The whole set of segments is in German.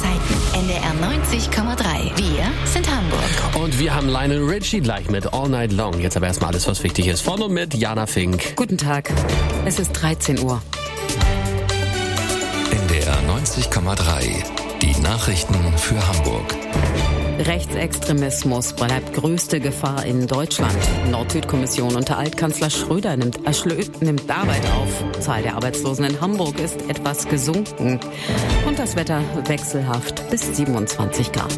Zeiten. NDR 90,3. Wir sind Hamburg. Und wir haben Lionel Richie gleich mit All Night Long. Jetzt aber erstmal alles, was wichtig ist. Von und mit Jana Fink. Guten Tag. Es ist 13 Uhr. NDR 90,3. Die Nachrichten für Hamburg. Rechtsextremismus bleibt größte Gefahr in Deutschland. Nord-Süd-Kommission unter Altkanzler Schröder nimmt Arbeit auf. Zahl der Arbeitslosen in Hamburg ist etwas gesunken. Und das Wetter wechselhaft bis 27 Grad.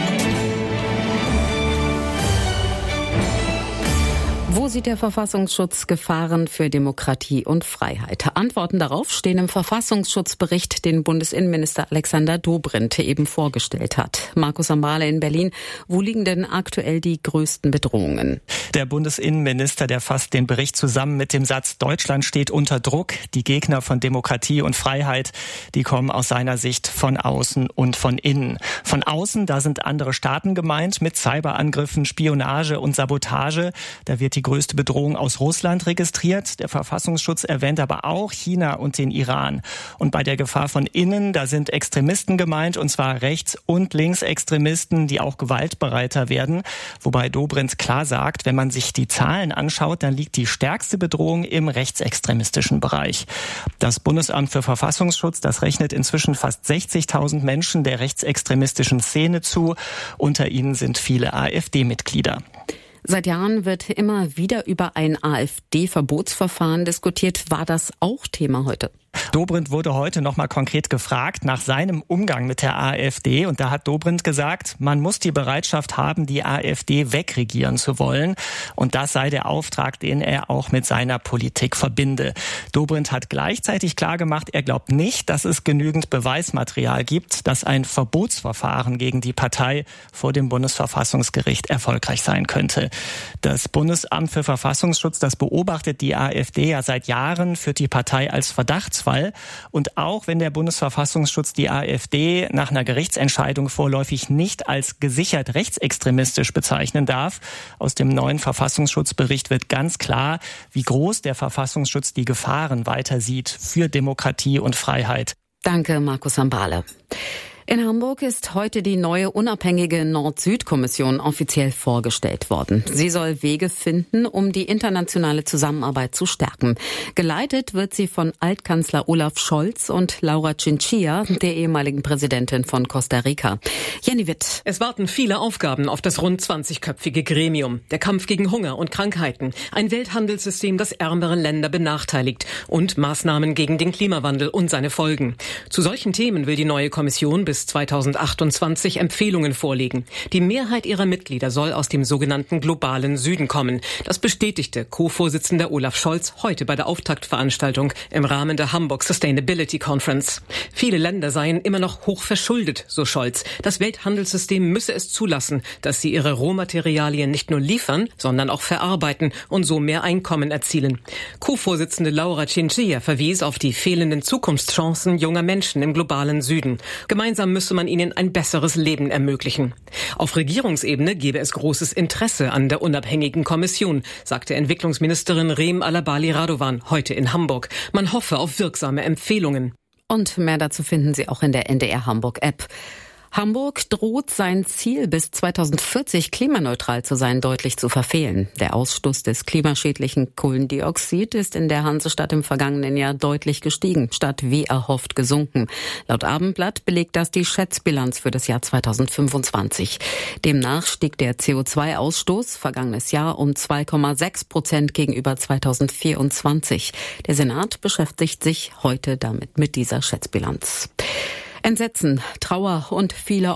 Wo sieht der Verfassungsschutz Gefahren für Demokratie und Freiheit? Antworten darauf stehen im Verfassungsschutzbericht, den Bundesinnenminister Alexander Dobrindt eben vorgestellt hat. Markus Ambale in Berlin. Wo liegen denn aktuell die größten Bedrohungen? Der Bundesinnenminister, der fasst den Bericht zusammen mit dem Satz: Deutschland steht unter Druck. Die Gegner von Demokratie und Freiheit, die kommen aus seiner Sicht von außen und von innen. Von außen, da sind andere Staaten gemeint mit Cyberangriffen, Spionage und Sabotage. Da wird die größte Bedrohung aus Russland registriert. Der Verfassungsschutz erwähnt aber auch China und den Iran. Und bei der Gefahr von innen, da sind Extremisten gemeint, und zwar Rechts- und Linksextremisten, die auch gewaltbereiter werden. Wobei Dobrindt klar sagt, wenn man sich die Zahlen anschaut, dann liegt die stärkste Bedrohung im rechtsextremistischen Bereich. Das Bundesamt für Verfassungsschutz, das rechnet inzwischen fast 60.000 Menschen der rechtsextremistischen Szene zu. Unter ihnen sind viele AfD-Mitglieder. Seit Jahren wird immer wieder über ein AfD-Verbotsverfahren diskutiert. War das auch Thema heute? Dobrindt wurde heute nochmal konkret gefragt nach seinem Umgang mit der AfD. Und da hat Dobrindt gesagt, man muss die Bereitschaft haben, die AfD wegregieren zu wollen. Und das sei der Auftrag, den er auch mit seiner Politik verbinde. Dobrindt hat gleichzeitig klargemacht, er glaubt nicht, dass es genügend Beweismaterial gibt, dass ein Verbotsverfahren gegen die Partei vor dem Bundesverfassungsgericht erfolgreich sein könnte. Das Bundesamt für Verfassungsschutz, das beobachtet die AfD ja seit Jahren, führt die Partei als Verdachtsfall. Und auch wenn der Bundesverfassungsschutz die AfD nach einer Gerichtsentscheidung vorläufig nicht als gesichert rechtsextremistisch bezeichnen darf, aus dem neuen Verfassungsschutzbericht wird ganz klar, wie groß der Verfassungsschutz die Gefahren weiter sieht für Demokratie und Freiheit. Danke, Markus Ambale. In Hamburg ist heute die neue unabhängige Nord-Süd-Kommission offiziell vorgestellt worden. Sie soll Wege finden, um die internationale Zusammenarbeit zu stärken. Geleitet wird sie von Altkanzler Olaf Scholz und Laura Chinchilla, der ehemaligen Präsidentin von Costa Rica. Jenny Witt. Es warten viele Aufgaben auf das rund 20-köpfige Gremium. Der Kampf gegen Hunger und Krankheiten, ein Welthandelssystem, das ärmere Länder benachteiligt und Maßnahmen gegen den Klimawandel und seine Folgen. Zu solchen Themen will die neue Kommission bis 2028 Empfehlungen vorlegen. Die Mehrheit ihrer Mitglieder soll aus dem sogenannten globalen Süden kommen. Das bestätigte Co-Vorsitzender Olaf Scholz heute bei der Auftaktveranstaltung im Rahmen der Hamburg Sustainability Conference. Viele Länder seien immer noch hoch verschuldet, so Scholz. Das Welthandelssystem müsse es zulassen, dass sie ihre Rohmaterialien nicht nur liefern, sondern auch verarbeiten und so mehr Einkommen erzielen. Co-Vorsitzende Laura Chinchilla verwies auf die fehlenden Zukunftschancen junger Menschen im globalen Süden. Gemeinsam müsse man ihnen ein besseres Leben ermöglichen. Auf Regierungsebene gebe es großes Interesse an der unabhängigen Kommission, sagte Entwicklungsministerin Reem Alabali Radovan heute in Hamburg. Man hoffe auf wirksame Empfehlungen. Und mehr dazu finden Sie auch in der NDR Hamburg App. Hamburg droht sein Ziel, bis 2040 klimaneutral zu sein, deutlich zu verfehlen. Der Ausstoß des klimaschädlichen Kohlendioxid ist in der Hansestadt im vergangenen Jahr deutlich gestiegen, statt wie erhofft gesunken. Laut Abendblatt belegt das die Schätzbilanz für das Jahr 2025. Demnach stieg der CO2-Ausstoß vergangenes Jahr um 2,6% gegenüber 2024. Der Senat beschäftigt sich heute damit mit dieser Schätzbilanz. Entsetzen, Trauer und viele